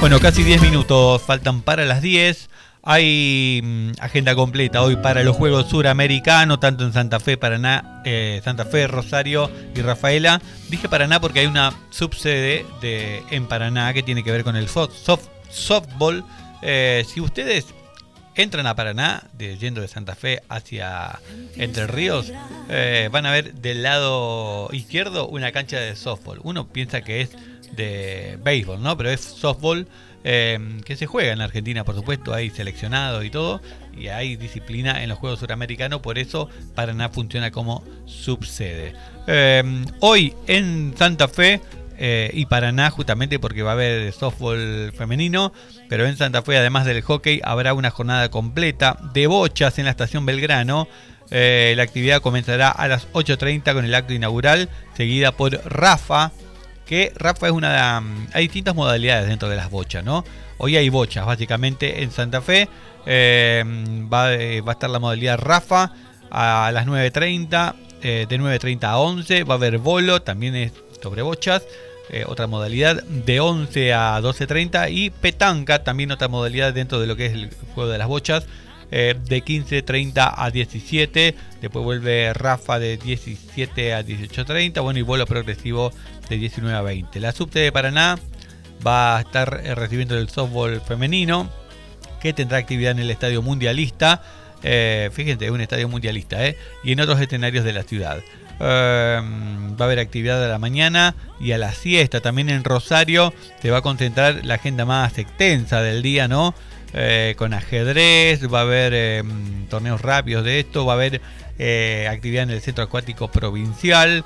Bueno, casi 10 minutos faltan para las 10. Hay agenda completa hoy para los Juegos Suramericanos, tanto en Santa Fe, Paraná, Santa Fe, Rosario y Rafaela. Dije Paraná porque hay una subsede en Paraná que tiene que ver con el softball. Si ustedes entran a Paraná, yendo de Santa Fe hacia Entre Ríos, van a ver del lado izquierdo una cancha de softball. Uno piensa que es de béisbol, ¿no? Pero es softball, que se juega en la Argentina, por supuesto. Hay seleccionado y todo, y hay disciplina en los Juegos Suramericanos. Por eso Paraná funciona como subsede. Hoy en Santa Fe y Paraná, justamente porque va a haber softball femenino, pero en Santa Fe, además del hockey, habrá una jornada completa de bochas en la estación Belgrano. La actividad comenzará a las 8:30 con el acto inaugural, seguida por Rafa. Que Rafa es hay distintas modalidades dentro de las bochas, ¿no? Hoy hay bochas, básicamente, en Santa Fe. Va a estar la modalidad Rafa a las 9:30, de 9:30 a 11. Va a haber bolo, también es sobre bochas. Otra modalidad de 11 a 12:30. Y petanca, también otra modalidad dentro de lo que es el juego de las bochas, de 15:30 a 17. Después vuelve Rafa de 17 a 18:30. Bueno, y bolo progresivo de 19 a 20. La subsede de Paraná va a estar recibiendo el softball femenino, que tendrá actividad en el Estadio Mundialista. Fíjense, un estadio mundialista, y en otros escenarios de la ciudad. Va a haber actividad a la mañana y a la siesta. También en Rosario se va a concentrar la agenda más extensa del día, ¿no? Con ajedrez, va a haber torneos rápidos de esto, va a haber actividad en el Centro Acuático Provincial,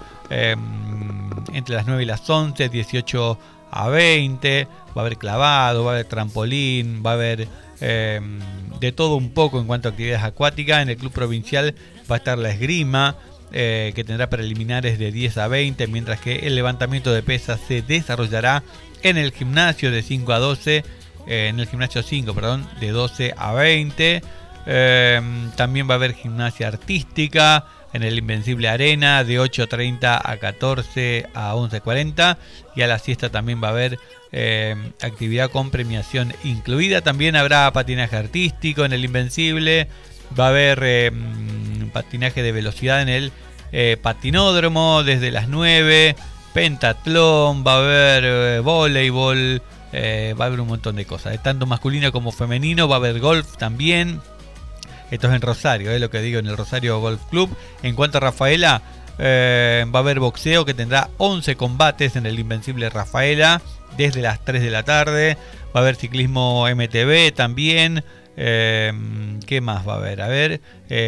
entre las 9 y las 11, 18 a 20, va a haber clavado, va a haber trampolín, va a haber de todo un poco en cuanto a actividades acuáticas. En el Club Provincial va a estar la esgrima, que tendrá preliminares de 10 a 20, mientras que el levantamiento de pesas se desarrollará en el gimnasio de 5 a 12, en el gimnasio 5, perdón, de 12 a 20. También va a haber gimnasia artística en el Invencible Arena de 8:30 a 14 a 11:40, y a la siesta también va a haber actividad con premiación incluida. También habrá patinaje artístico en el Invencible, va a haber patinaje de velocidad en el patinódromo desde las 9, pentatlón, va a haber voleibol, va a haber un montón de cosas, tanto masculino como femenino. Va a haber golf también. Esto es en Rosario, lo que digo, en el Rosario Golf Club. En cuanto a Rafaela, va a haber boxeo, que tendrá 11 combates en el Invencible Rafaela desde las 3 de la tarde. Va a haber ciclismo MTB también. ¿Qué más va a haber? A ver,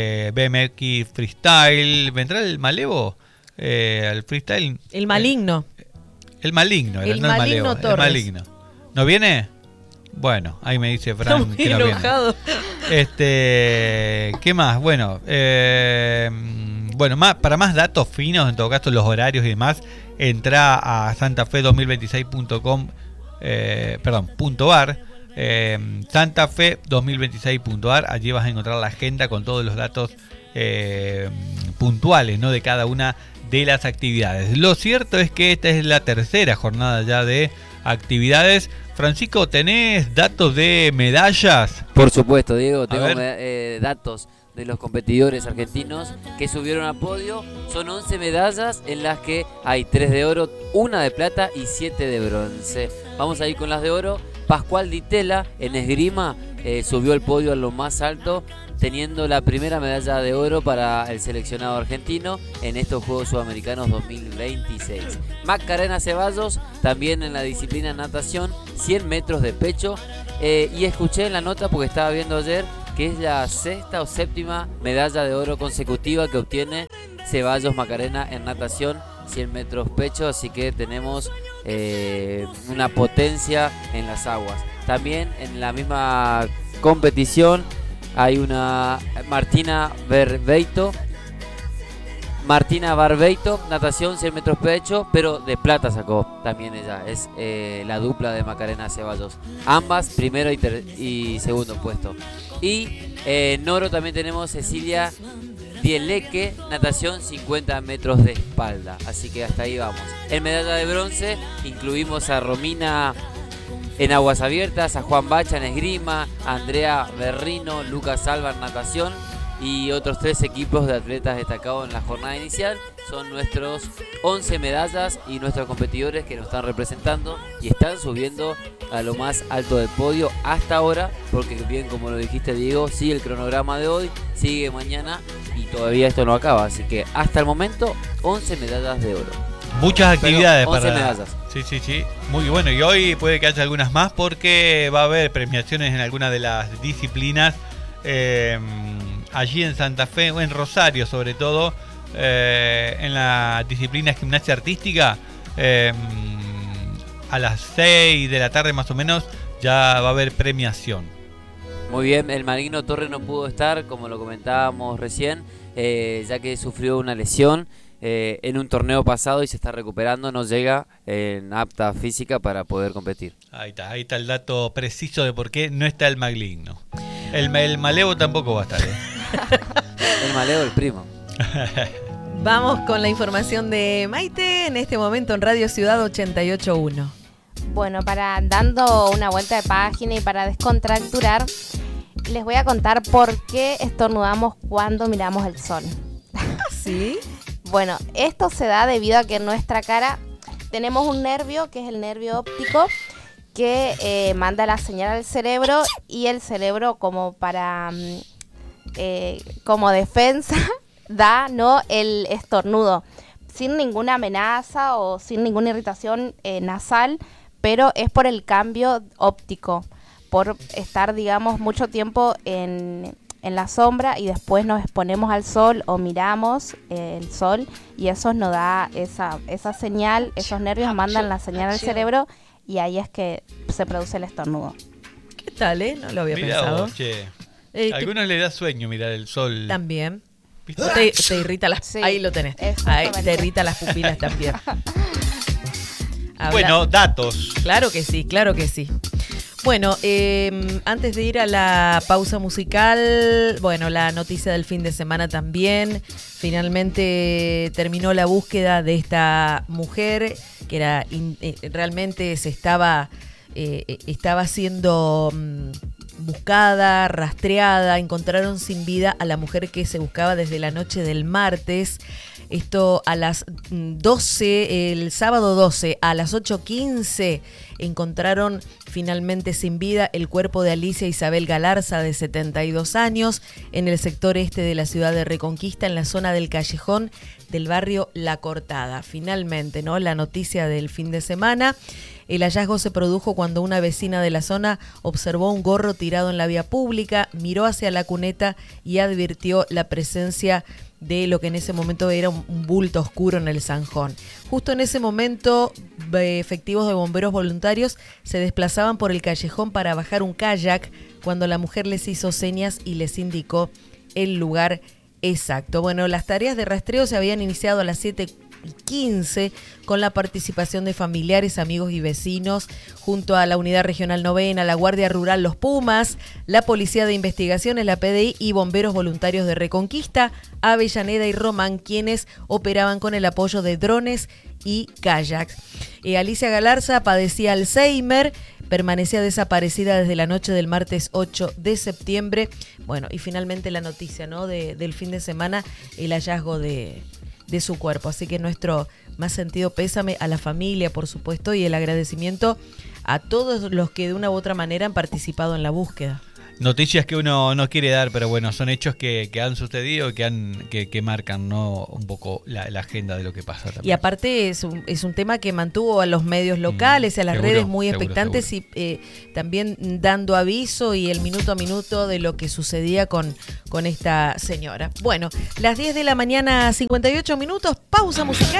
BMX Freestyle. ¿Vendrá el Malevo? El freestyle. El maligno. El maligno, el no maligno Malevo, Torres. el maligno. ¿No viene? Bueno, ahí me dice Fran que no enojado. viene. ¿Qué más? Bueno, para más datos finos, en todo caso los horarios y demás, entra a santafe2026.com, .ar, santafe2026.ar. Allí vas a encontrar la agenda con todos los datos puntuales, ¿no?, de cada una de las actividades. Lo cierto es que esta es la tercera jornada ya de actividades. Francisco, ¿tenés datos de medallas? Por supuesto, Diego, tengo Datos de los competidores argentinos que subieron a podio. Son 11 medallas, en las que hay 3 de oro, 1 de plata y 7 de bronce. Vamos a ir con las de oro. Pascual Di Tella en esgrima subió al podio a lo más alto, teniendo la primera medalla de oro para el seleccionado argentino en estos Juegos Sudamericanos 2026. Macarena Ceballos también en la disciplina natación, 100 metros de pecho, y escuché en la nota, porque estaba viendo ayer, que es la sexta o séptima medalla de oro consecutiva que obtiene Ceballos Macarena en natación, 100 metros pecho, así que tenemos una potencia en las aguas. También en la misma competición hay una Martina Barbeito, natación 100 metros pecho, pero de plata sacó también ella. Es la dupla de Macarena Ceballos, ambas primero y segundo puesto. Y en oro también tenemos Cecilia Dieleque, natación 50 metros de espalda. Así que hasta ahí vamos. En medalla de bronce incluimos a Romina En aguas abiertas, a Juan Bacha en esgrima, a Andrea Berrino, Lucas Alba en natación y otros 3 equipos de atletas destacados en la jornada inicial. Son nuestros 11 medallas y nuestros competidores que nos están representando y están subiendo a lo más alto del podio hasta ahora, porque bien como lo dijiste, Diego, sigue el cronograma de hoy, sigue mañana y todavía esto no acaba, así que hasta el momento 11 medallas de oro. Muchas actividades 11 para medallas. Sí, muy bueno, y hoy puede que haya algunas más porque va a haber premiaciones en algunas de las disciplinas allí en Santa Fe o en Rosario sobre todo. En la disciplina gimnasia artística a las 6 de la tarde más o menos ya va a haber premiación. Muy bien, el Maligno Torre no pudo estar, como lo comentábamos recién, ya que sufrió una lesión en un torneo pasado y se está recuperando, no llega en apta física para poder competir. Ahí está el dato preciso de por qué no está el Maligno. El Malevo tampoco va a estar. El Malevo, el primo. Vamos con la información de Maite en este momento en Radio Ciudad 88.1. Bueno, para dando una vuelta de página y para descontracturar, les voy a contar por qué estornudamos cuando miramos el sol. ¿Sí? Bueno, esto se da debido a que en nuestra cara tenemos un nervio, que es el nervio óptico, que manda la señal al cerebro y el cerebro como defensa da el estornudo sin ninguna amenaza o sin ninguna irritación nasal, pero es por el cambio óptico, por estar, digamos, mucho tiempo en la sombra y después nos exponemos al sol o miramos el sol y eso nos da esa señal, esos nervios mandan la señal al cerebro y ahí es que se produce el estornudo. ¿Qué tal, No lo había pensado. Vos, che. A algunos les da sueño mirar el sol. También. Te irrita las... Sí, ahí lo tenés. Ahí te irrita las pupilas también. Bueno, datos. Claro que sí. Bueno, antes de ir a la pausa musical, bueno, la noticia del fin de semana también. Finalmente terminó la búsqueda de esta mujer que era realmente estaba siendo buscada, rastreada. Encontraron sin vida a la mujer que se buscaba desde la noche del martes. Esto a las 12, el sábado 12, a las 8:15, encontraron finalmente sin vida el cuerpo de Alicia Isabel Galarza, de 72 años, en el sector este de la ciudad de Reconquista, en la zona del callejón del barrio La Cortada. Finalmente, ¿no? La noticia del fin de semana. El hallazgo se produjo cuando una vecina de la zona observó un gorro tirado en la vía pública, miró hacia la cuneta y advirtió la presencia de lo que en ese momento era un bulto oscuro en el zanjón. Justo en ese momento, efectivos de bomberos voluntarios se desplazaban por el callejón para bajar un kayak cuando la mujer les hizo señas y les indicó el lugar exacto. Bueno, las tareas de rastreo se habían iniciado a las 7:15 con la participación de familiares, amigos y vecinos, junto a la Unidad Regional Novena, la Guardia Rural Los Pumas, la Policía de Investigaciones, la PDI y bomberos voluntarios de Reconquista, Avellaneda y Román, quienes operaban con el apoyo de drones y kayaks. Alicia Galarza padecía Alzheimer, permanecía desaparecida desde la noche del martes 8 de septiembre. Bueno, y finalmente la noticia, ¿no? del fin de semana, el hallazgo de su cuerpo. Así que nuestro más sentido pésame a la familia, por supuesto, y el agradecimiento a todos los que de una u otra manera han participado en la búsqueda. Noticias que uno no quiere dar, pero bueno, son hechos que han sucedido y que marcan, ¿no? Un poco la agenda de lo que pasa también. Y aparte es un tema que mantuvo a los medios locales y a las redes muy expectantes seguro. Y también dando aviso y el minuto a minuto de lo que sucedía con esta señora. Bueno, las 10 de la mañana, 58 minutos, pausa musical.